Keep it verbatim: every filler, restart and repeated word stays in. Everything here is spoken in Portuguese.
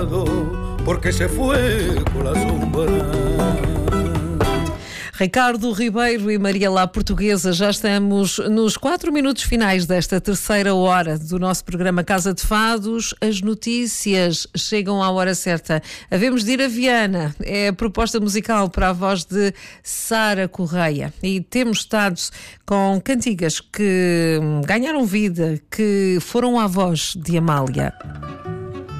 Porque se fue con la zumba. Ricardo Ribeiro e Maria Lá Portuguesa, já estamos nos quatro minutos finais desta terceira hora do nosso programa Casa de Fados. As notícias chegam à hora certa. Havemos de ir a Viana, é a proposta musical para a voz de Sara Correia. E temos estado com cantigas que ganharam vida, que foram à voz de Amália.